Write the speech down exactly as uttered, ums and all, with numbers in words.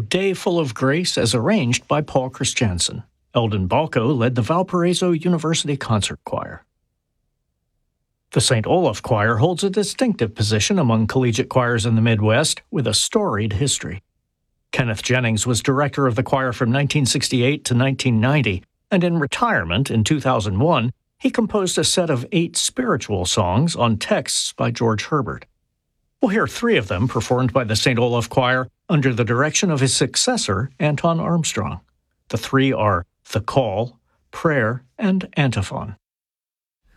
Day Full of Grace as arranged by Paul Christiansen. Eldon Balco led the Valparaiso University Concert Choir. The Saint Olaf Choir holds a distinctive position among collegiate choirs in the Midwest with a storied history. Kenneth Jennings was director of the choir from nineteen sixty-eight to nineteen ninety, and in retirement in two thousand one, he composed a set of eight spiritual songs on texts by George Herbert. We'll hear three of them performed by the Saint Olaf Choir under the direction of his successor, Anton Armstrong. The three are The Call, Prayer, and Antiphon.